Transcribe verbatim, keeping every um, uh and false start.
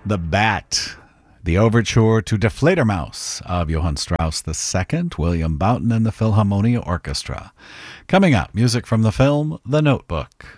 The Bat, the overture to Die Fledermaus of Johann Strauss the Second, William Boughton and the Philharmonia Orchestra. Coming up, music from the film The Notebook.